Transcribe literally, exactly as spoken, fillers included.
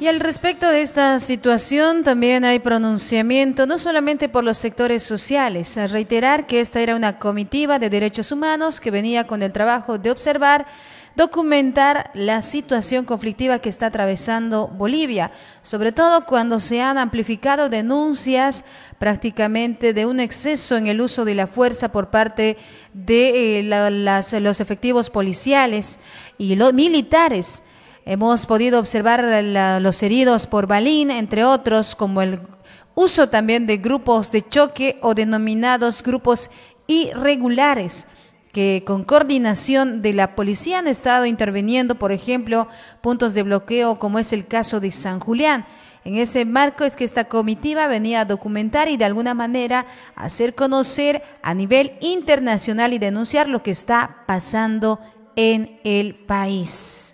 Y al respecto de esta situación también hay pronunciamiento, no solamente por los sectores sociales, a reiterar que esta era una comitiva de derechos humanos que venía con el trabajo de observar, documentar la situación conflictiva que está atravesando Bolivia, sobre todo cuando se han amplificado denuncias prácticamente de un exceso en el uso de la fuerza por parte de eh, la, las, los efectivos policiales y los militares. Hemos podido observar la, los heridos por balín, entre otros, como el uso también de grupos de choque o denominados grupos irregulares, que con coordinación de la policía han estado interviniendo, por ejemplo, puntos de bloqueo, como es el caso de San Julián. En ese marco es que esta comitiva venía a documentar y de alguna manera hacer conocer a nivel internacional y denunciar lo que está pasando en el país.